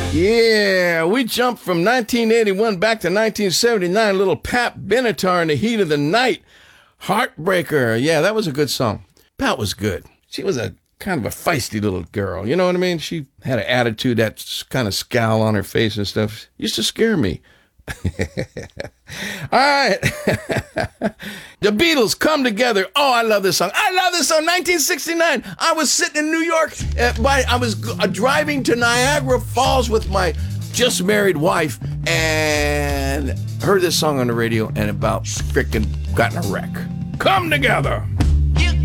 Yeah, we jumped from 1981 back to 1979. Little Pat Benatar in the Heat of the Night. Heartbreaker. Yeah, that was a good song. Pat was good. She was a kind of a feisty little girl. You know what I mean? She had an attitude, that kind of scowl on her face and stuff. Used to scare me. All right. The Beatles, Come Together. Oh, I love this song. I love this song. 1969. I was sitting in New York. I was driving to Niagara Falls with my just married wife and heard this song on the radio and about freaking got in a wreck. Come Together.